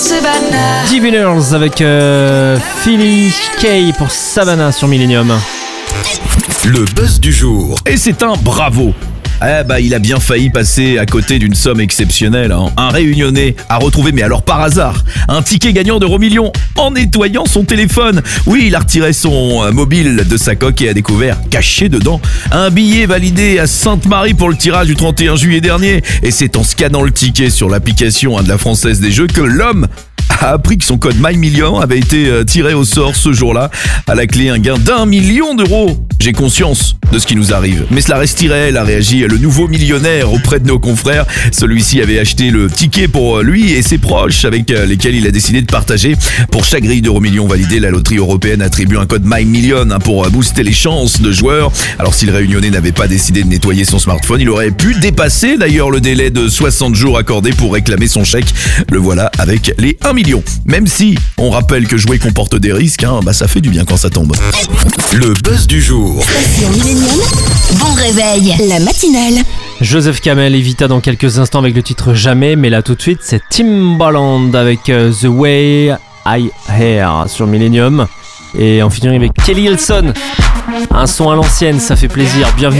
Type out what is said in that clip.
Diviners avec Philly Kay pour Savannah sur Millennium. Le buzz du jour. Et c'est un bravo. Il a bien failli passer à côté d'une somme exceptionnelle. Un Réunionnais a retrouvé, mais alors par hasard, un ticket gagnant d'EuroMillions en nettoyant son téléphone. Oui, il a retiré son mobile de sa coque et a découvert, caché dedans, un billet validé à Sainte-Marie pour le tirage du 31 juillet dernier. Et c'est en scannant le ticket sur l'application de la Française des Jeux que l'homme a appris que son code MyMillion avait été tiré au sort ce jour-là. À la clé, un gain d'1 million d'euros. J'ai conscience de ce qui nous arrive, mais cela reste irréel, a réagi le nouveau millionnaire auprès de nos confrères. Celui-ci avait acheté le ticket pour lui et ses proches avec lesquels il a décidé de partager. Pour chaque grille d'EuroMillions validée, la loterie européenne attribue un code MyMillion pour booster les chances de joueurs. Alors si le Réunionnais n'avait pas décidé de nettoyer son smartphone, il aurait pu dépasser d'ailleurs le délai de 60 jours accordé pour réclamer son chèque. Le voilà avec les 1 million. Même si on rappelle que jouer comporte des risques, ça fait du bien quand ça tombe. Le buzz du jour. Station Millennium, bon réveil, la matinale. Joseph Kamel et Vita dans quelques instants avec le titre Jamais, mais là tout de suite c'est Timbaland avec The Way I Hear sur Millennium. Et en finissant avec Kelly Hilson, un son à l'ancienne, ça fait plaisir. Bienvenue.